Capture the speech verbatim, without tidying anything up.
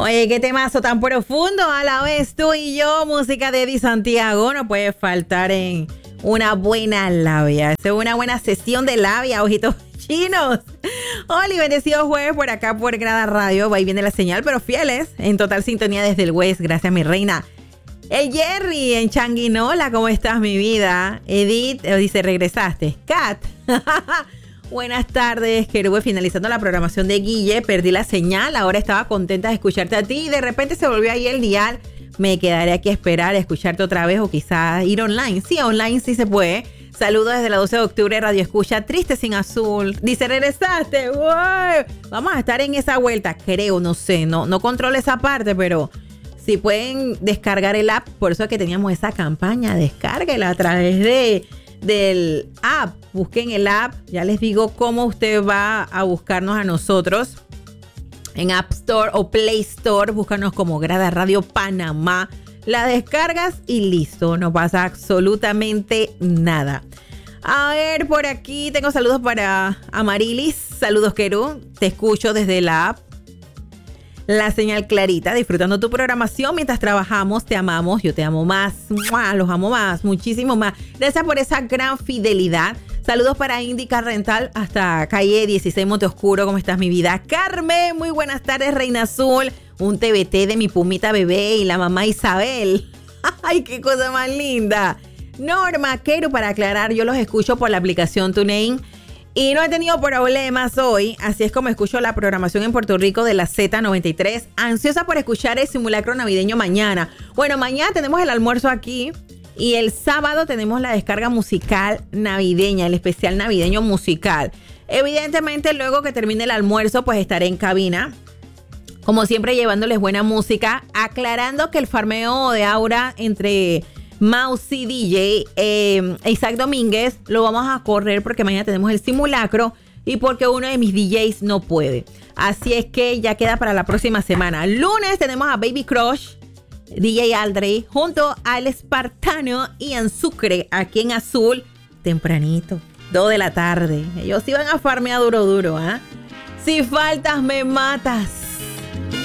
Oye, qué temazo tan profundo. A la vez tú y yo, música de Eddie Santiago. No puede faltar en una buena labia. Es una buena sesión de labia, ojitos chinos. Hola y bendecido jueves por acá por Grada Radio. Ahí viene la señal, pero fieles. En total sintonía desde el West. Gracias, mi reina. El Jerry en Changuinola. ¿Cómo estás, mi vida? Edith dice, regresaste. Kat. Buenas tardes, Querube, finalizando la programación de Guille, perdí la señal, ahora estaba contenta de escucharte a ti y de repente se volvió ahí el dial, me quedaré aquí a esperar a escucharte otra vez o quizás ir online, sí, online sí se puede. Saludos desde la doce de octubre, Radio Escucha, Triste Sin Azul, dice, regresaste, wow. Vamos a estar en esa vuelta, creo, no sé, no, no controlo esa parte, pero si pueden descargar el app, por eso es que teníamos esa campaña, descárguela a través de... del app, busquen el app, ya les digo cómo usted va a buscarnos a nosotros en App Store o Play Store, búscanos como Grada Radio Panamá, la descargas y listo, no pasa absolutamente nada. A ver, por aquí tengo saludos para Amarilis, saludos Querú, te escucho desde la app. La señal clarita, disfrutando tu programación mientras trabajamos, te amamos, yo te amo más, ¡mua! Los amo más, muchísimo más. Gracias por esa gran fidelidad. Saludos para Indica Rental hasta calle dieciséis Monte Oscuro, ¿cómo estás mi vida? Carmen, muy buenas tardes, Reina Azul, un T B T de mi pumita bebé y la mamá Isabel. ¡Ay, qué cosa más linda! Norma, quiero para aclarar, yo los escucho por la aplicación TuneIn. Y no he tenido problemas hoy, así es como escucho la programación en Puerto Rico de la Z noventa y tres. Ansiosa por escuchar el simulacro navideño mañana. Bueno, mañana tenemos el almuerzo aquí y el sábado tenemos la descarga musical navideña, el especial navideño musical. Evidentemente, luego que termine el almuerzo, pues estaré en cabina. Como siempre, llevándoles buena música, aclarando que el farmeo de Aura entre... Mousy D J, eh, Isaac Domínguez, lo vamos a correr porque mañana tenemos el simulacro y porque uno de mis D Js no puede. Así es que ya queda para la próxima semana. Lunes tenemos a Baby Crush, D J Aldrey, junto al Espartano y en Sucre, aquí en Azul, tempranito, dos de la tarde. Ellos iban a farmear duro, duro, ¿ah? ¿eh? Si faltas, me matas.